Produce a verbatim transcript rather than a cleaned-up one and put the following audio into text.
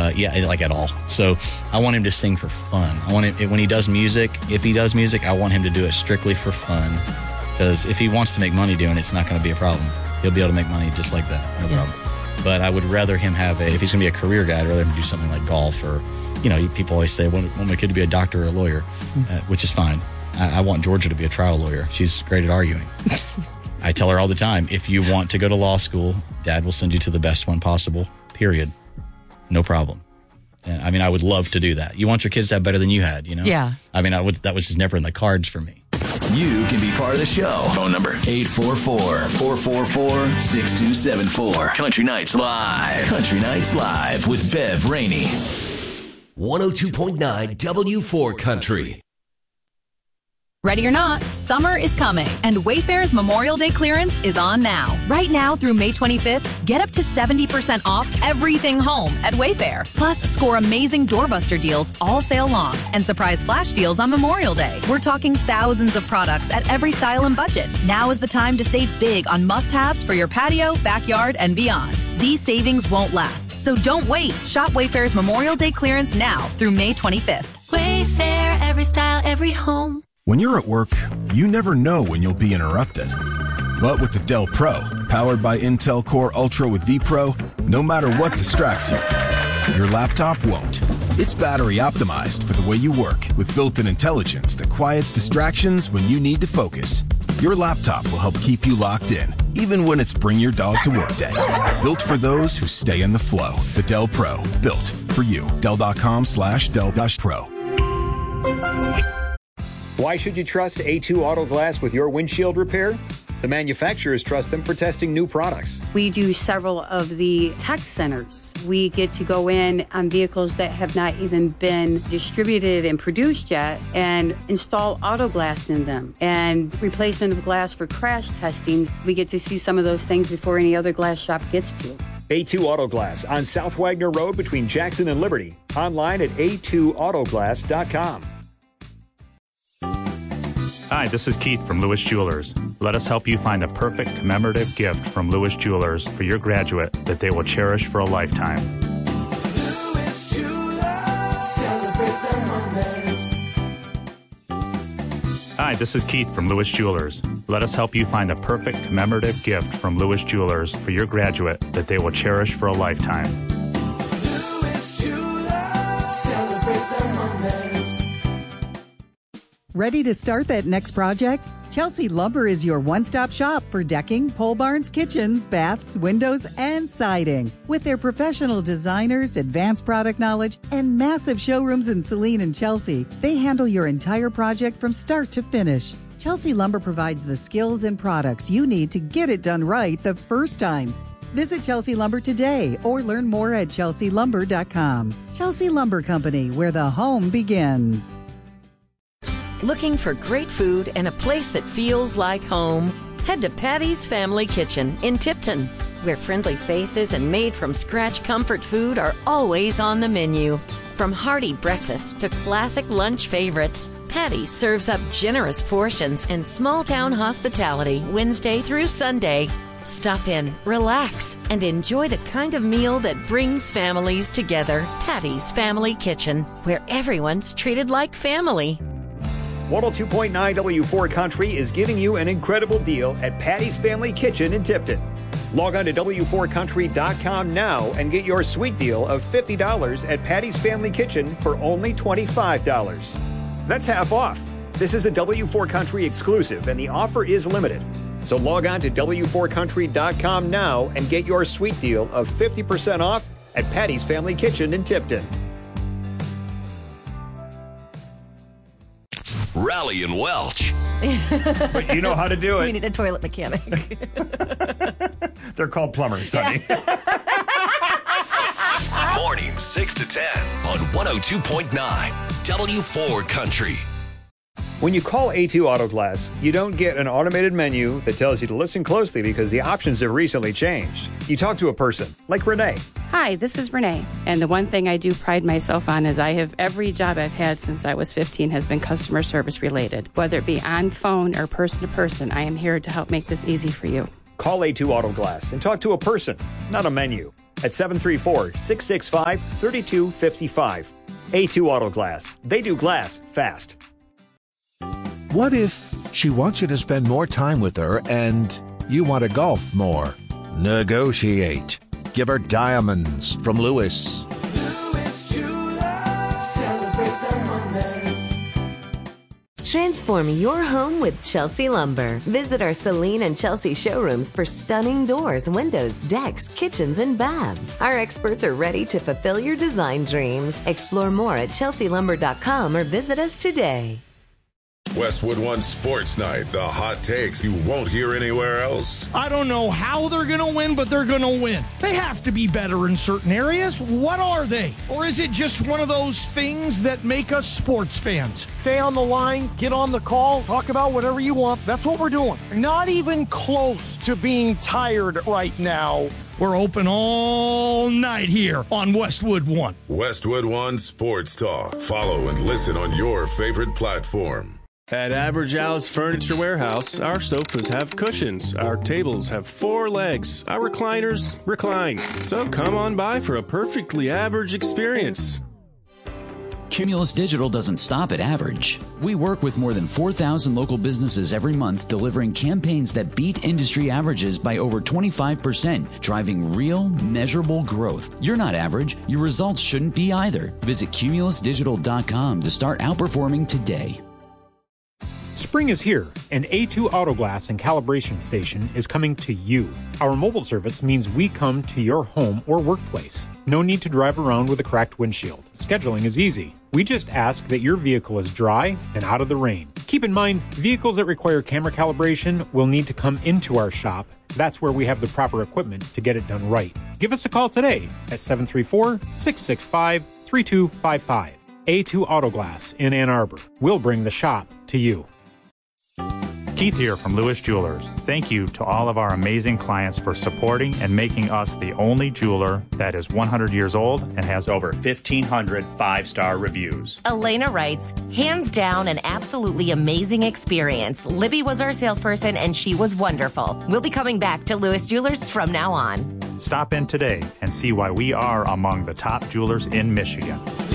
Uh, yeah, like at all. So I want him to sing for fun. I want him, when he does music, if he does music, I want him to do it strictly for fun. Because if he wants to make money doing it, it's not going to be a problem. He'll be able to make money just like that. No yeah. problem. But I would rather him have a, if he's going to be a career guy, I'd rather him do something like golf or, you know, people always say, I want, want my kid to be a doctor or a lawyer, mm-hmm. uh, which is fine. I, I want Georgia to be a trial lawyer. She's great at arguing. I tell her all the time, if you want to go to law school, Dad will send you to the best one possible, period. No problem. And, I mean, I would love to do that. You want your kids to have better than you had, you know? Yeah. I mean, I would, that was just never in the cards for me. You can be part of the show. Phone number eight four four, four four four, six two seven four. Country Nights Live. Country Nights Live with Bev Rainey. one oh two point nine W four Country. Ready or not, summer is coming, and Wayfair's Memorial Day clearance is on now. Right now through May twenty-fifth, get up to seventy percent off everything home at Wayfair. Plus, score amazing doorbuster deals all sale long and surprise flash deals on Memorial Day. We're talking thousands of products at every style and budget. Now is the time to save big on must-haves for your patio, backyard, and beyond. These savings won't last, so don't wait. Shop Wayfair's Memorial Day clearance now through May twenty-fifth. Wayfair, every style, every home. When you're at work, you never know when you'll be interrupted. But with the Dell Pro, powered by Intel Core Ultra with vPro, no matter what distracts you, your laptop won't. It's battery optimized for the way you work with built-in intelligence that quiets distractions when you need to focus. Your laptop will help keep you locked in, even when it's bring your dog to work day. Built for those who stay in the flow. The Dell Pro, built for you. Dell.com slash Dell Pro. Why should you trust A two Auto Glass with your windshield repair? The manufacturers trust them for testing new products. We do several of the tech centers. We get to go in on vehicles that have not even been distributed and produced yet and install auto glass in them and replacement of glass for crash testing. We get to see some of those things before any other glass shop gets to. A two Auto Glass on South Wagner Road between Jackson and Liberty. Online at A two auto glass dot com. Hi, this is Keith from Lewis Jewelers. Let us help you find a perfect commemorative gift from Lewis Jewelers for your graduate that they will cherish for a lifetime. Lewis Jewelers, celebrate the moments. Hi, this is Keith from Lewis Jewelers. Let us help you find a perfect commemorative gift from Lewis Jewelers for your graduate that they will cherish for a lifetime. Lewis Jewelers, celebrate the moments. Ready to start that next project? Chelsea Lumber is your one-stop shop for decking, pole barns, kitchens, baths, windows, and siding. With their professional designers, advanced product knowledge, and massive showrooms in Saline and Chelsea, they handle your entire project from start to finish. Chelsea Lumber provides the skills and products you need to get it done right the first time. Visit Chelsea Lumber today or learn more at chelsea lumber dot com. Chelsea Lumber Company, where the home begins. Looking for great food and a place that feels like home? Head to Patty's Family Kitchen in Tipton, where friendly faces and made-from-scratch comfort food are always on the menu. From hearty breakfast to classic lunch favorites, Patty's serves up generous portions and small-town hospitality Wednesday through Sunday. Stop in, relax, and enjoy the kind of meal that brings families together. Patty's Family Kitchen, where everyone's treated like family. one oh two point nine W four Country is giving you an incredible deal at Patty's Family Kitchen in Tipton. Log on to W four country dot com now and get your sweet deal of fifty dollars at Patty's Family Kitchen for only twenty-five dollars. That's half off. This is a W four Country exclusive and the offer is limited. So log on to W four country dot com now and get your sweet deal of fifty percent off at Patty's Family Kitchen in Tipton. Raleigh and Welch. But you know how to do it. We need a toilet mechanic. They're called plumbers, honey. Mornings six to ten on one oh two point nine W four Country. When you call A two Auto Glass, you don't get an automated menu that tells you to listen closely because the options have recently changed. You talk to a person, like Renee. Hi, this is Renee. And the one thing I do pride myself on is I have every job I've had since I was fifteen has been customer service related. Whether it be on phone or person to person, I am here to help make this easy for you. Call A two Auto Glass and talk to a person, not a menu. at seven three four, six six five, three two five five. A two Auto Glass. They do glass fast. What if she wants you to spend more time with her and you want to golf more? Negotiate. Give her diamonds from Lewis. Lewis Jewelers, celebrate the Mondays. Transform your home with Chelsea Lumber. Visit our Celine and Chelsea showrooms for stunning doors, windows, decks, kitchens, and baths. Our experts are ready to fulfill your design dreams. Explore more at chelsea lumber dot com or visit us today. Westwood One Sports Night, the hot takes you won't hear anywhere else. I don't know how they're going to win, but they're going to win. They have to be better in certain areas. What are they? Or is it just one of those things that make us sports fans? Stay on the line, get on the call, talk about whatever you want. That's what we're doing. Not even close to being tired right now. We're open all night here on Westwood One. Westwood One Sports Talk. Follow and listen on your favorite platform. At Average Al's Furniture Warehouse, our sofas have cushions, our tables have four legs, our recliners recline. So come on by for a perfectly average experience. Cumulus Digital doesn't stop at average. We work with more than four thousand local businesses every month, delivering campaigns that beat industry averages by over twenty-five percent, driving real, measurable growth. You're not average. Your results shouldn't be either. Visit cumulus digital dot com to start outperforming today. Spring is here, and A two Auto Glass and Calibration Station is coming to you. Our mobile service means we come to your home or workplace. No need to drive around with a cracked windshield. Scheduling is easy. We just ask that your vehicle is dry and out of the rain. Keep in mind, vehicles that require camera calibration will need to come into our shop. That's where we have the proper equipment to get it done right. Give us a call today at seven three four, six six five, three two five five. A two Auto Glass in Ann Arbor. We'll bring the shop to you. Keith here from Lewis Jewelers. Thank you to all of our amazing clients for supporting and making us the only jeweler that is one hundred years old and has over fifteen hundred five-star reviews. Elena writes, hands down, an absolutely amazing experience. Libby was our salesperson and she was wonderful. We'll be coming back to Lewis Jewelers from now on. Stop in today and see why we are among the top jewelers in Michigan.